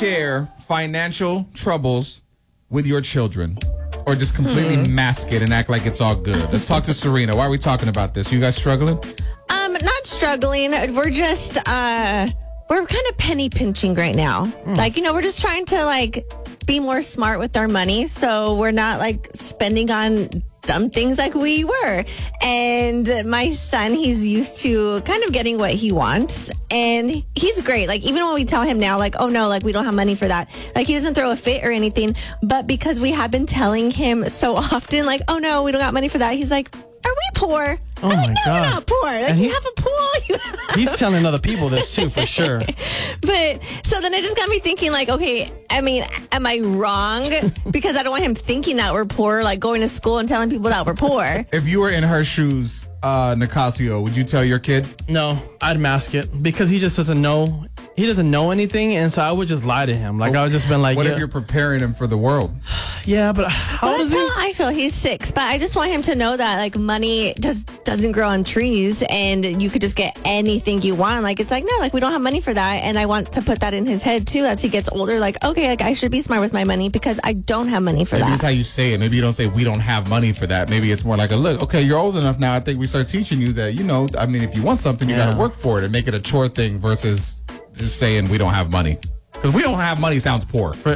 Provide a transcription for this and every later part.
share financial troubles with your children? Or just completely mask it and act like it's all good? Let's talk to Serena. Why are we talking about this? You guys struggling? Not struggling. We're just, we're kind of penny pinching right now. Like, we're just trying to, be more smart with our money. So we're not, spending on dumb things like we were. And my son, he's used to kind of getting what he wants. And he's great. Even when we tell him now, oh no, we don't have money for that. He doesn't throw a fit or anything. But because we have been telling him so often, oh no, we don't got money for that. He's like, are we poor? Oh my no, God. we're not poor. And you have a pool. He's telling other people this too, for sure. But so then it just got me thinking, okay, am I wrong? Because I don't want him thinking that we're poor, going to school and telling people that we're poor. If you were in her shoes, Nicasio, would you tell your kid? No, I'd mask it because he just doesn't know. He doesn't know anything, and so I would just lie to him. I would just been like, what if you're preparing him for the world? Yeah, but how old is he? I feel he's 6, but I just want him to know that money just doesn't grow on trees, and you could just get anything you want. It's no, we don't have money for that, and I want to put that in his head too as he gets older. Okay, I should be smart with my money because I don't have money for Maybe that. that's how you say it. Maybe you don't say we don't have money for that. Maybe it's more look, okay, you're old enough now. I think we start teaching you that if you want something, you got to work for it and make it a chore thing versus just saying we don't have money. Because we don't have money sounds poor. If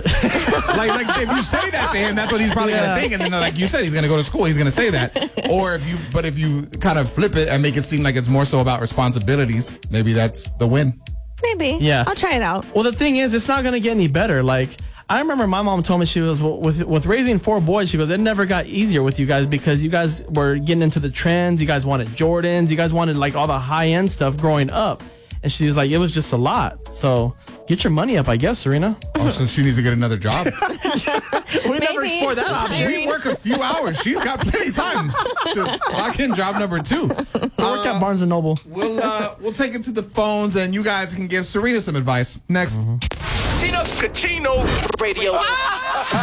you say that to him, that's what he's probably going to think. And then, like you said, he's going to go to school. He's going to say that. Or if you kind of flip it and make it seem like it's more so about responsibilities, maybe that's the win. Maybe. Yeah. I'll try it out. Well, the thing is, it's not going to get any better. I remember my mom told me she was with raising 4 boys. She goes, it never got easier with you guys because you guys were getting into the trends. You guys wanted Jordans. You guys wanted all the high end stuff growing up. And she was like, it was just a lot. So get your money up, I guess, Serena. Oh, so she needs to get another job. We never explored that option. We work a few hours. She's got plenty of time to lock in job number 2. Work at Barnes & Noble. We'll take it to the phones, and you guys can give Serena some advice. Next. Tino Kachino Radio.